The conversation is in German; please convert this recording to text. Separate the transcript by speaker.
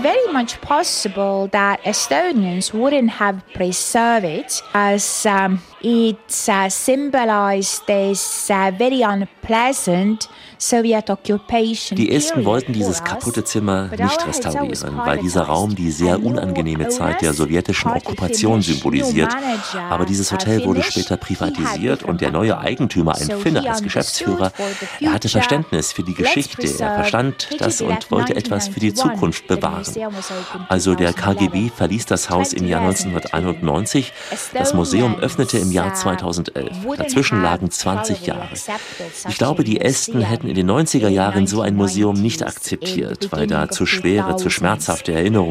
Speaker 1: very much possible that Estonians wouldn't have preserved it as it symbolized this very unpleasant Soviet occupation.
Speaker 2: Die Esten wollten dieses kaputte Zimmer nicht restaurieren, weil dieser Raum die sehr unangenehme Zeit der sowjetischen Okkupation symbolisiert. Aber dieses Hotel wurde später privatisiert und der neue Eigentümer, ein Finne als Geschäftsführer, er hatte Verständnis für die Geschichte, er verstand das und wollte etwas für die Zukunft bewahren. Also der KGB verließ das Haus im Jahr 1991, das Museum öffnete im Jahr 2011. Dazwischen lagen 20 Jahre. Ich glaube, die Esten hätten in den 90er Jahren so ein Museum nicht akzeptiert, weil da zu schwere, zu schmerzhafte Erinnerungen